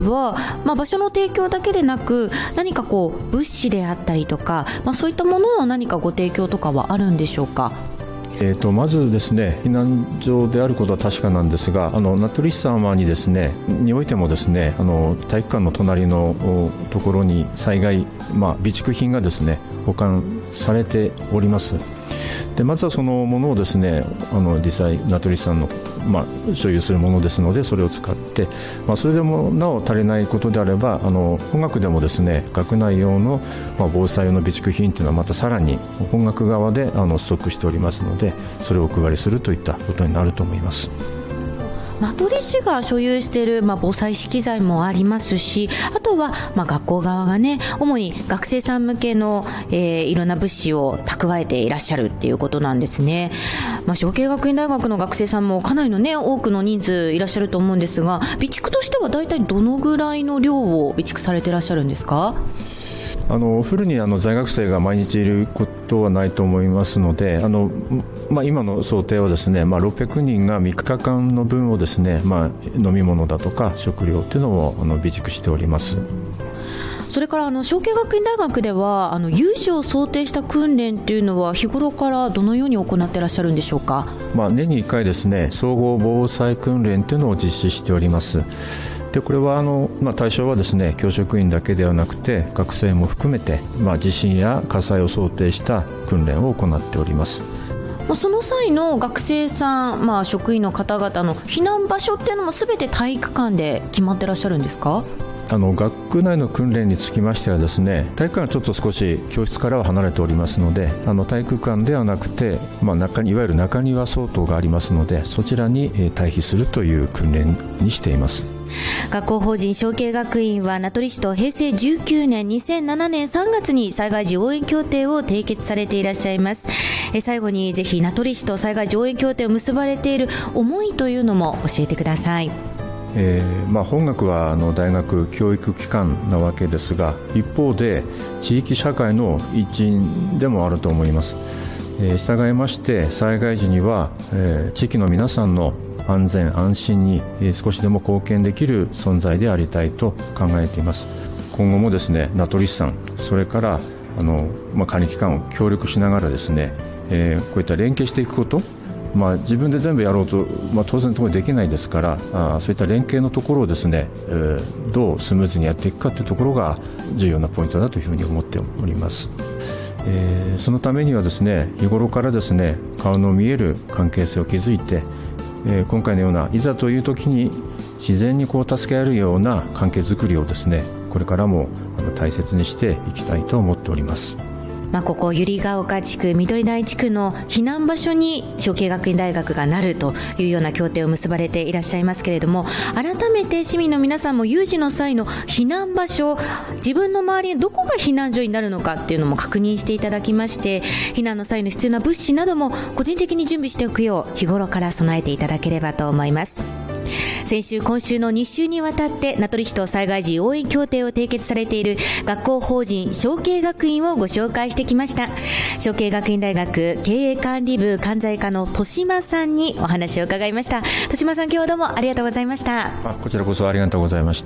は、場所の提供だけでなく何か物資であったりとか、そういったものの何かご提供とかはあるんでしょうか？ まずですね、避難所であることは確かなんですが、名取市様にですね、においてもですね、体育館の隣のところに災害、備蓄品がですね、保管されております。で、まずはそのものをですね、実際名取市さんの所有するものですので、それを使って、それでもなお足りないことであれば、本学でもですね、学内用の、防災用の備蓄品というのはまたさらに本学側でストックしておりますので、それをお配りするといったことになると思います。 名取市が所有している、防災資機材もありますし、あとは、学校側がね、主に学生さん向けの、いろんな物資を蓄えていらっしゃるっていうことなんですね。承継学院大学の学生さんもかなりのね、多くの人数いらっしゃると思うんですが、備蓄としては大体どのぐらいの量を備蓄されていらっしゃるんですか？ フルに在学生が毎日いることはないと思いますので、今の想定はですね、600人が3日間の分をですね、飲み物だとか食料というのを備蓄しております。 それから承継学院大学では有事を想定した訓練というのは日頃からどのように行っていらっしゃるんでしょうか？ 年に1回ですね、総合防災訓練というのを実施しております。で、これは対象はですね、教職員だけではなくて学生も含めて、地震や火災を想定した訓練を行っております。 その際の学生さん、職員の方々の避難場所っていうのも全て体育館で決まってらっしゃるんですか？ 学内の訓練につきましてはですね、体育館はちょっと少し教室からは離れておりますので、体育館ではなくて、いわゆる中庭相当がありますので、そちらに退避するという訓練にしています。 学校法人承継学院は名取市と平成19年2007年3月に災害時応援協定を締結されていらっしゃいます。最後にぜひ名取市と災害時応援協定を結ばれている思いというのも教えてください。 本学は大学教育機関なわけですが、一方で地域社会の一員でもあると思います。従いまして災害時には、地域の皆さんの安全安心に少しでも貢献できる存在でありたいと考えています。今後もですね、名取市さん、それから管理機関を協力しながらですね、こういった連携していくこと、自分で全部やろうと、当然のところできないですから、そういった連携のところをですね、どうスムーズにやっていくかというところが重要なポイントだというふうに思っております。そのためにはですね、日頃からですね、顔の見える関係性を築いて、今回のようないざという時に自然に助け合えるような関係づくりをですね、これからも大切にしていきたいと思っております。 ここ百合ヶ丘地区、緑台地区の避難場所に承継学院大学がなるというような協定を結ばれていらっしゃいますけれども、改めて市民の皆さんも有事の際の避難場所、自分の周りにどこが避難所になるのかっていうのも確認していただきまして、避難の際の必要な物資なども個人的に準備しておくよう日頃から備えていただければと思います。先週今週の2週にわたって名取市と災害時応援協定を締結されている学校法人承継学院をご紹介してきました。承継学院大学経営管理部管財課の戸島さんにお話を伺いました。戸島さん、今日はどうもありがとうございました。 こちらこそありがとうございました。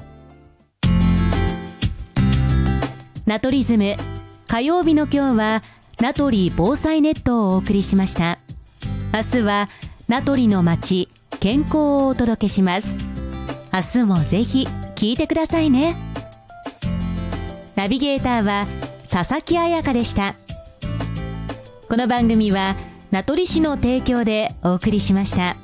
名取ズム、火曜日の今日は名取防災ネットをお送りしました。明日は名取の街健康をお届けします。明日もぜひ聞いてくださいね。ナビゲーターは佐々木彩香でした。この番組は名取市の提供でお送りしました。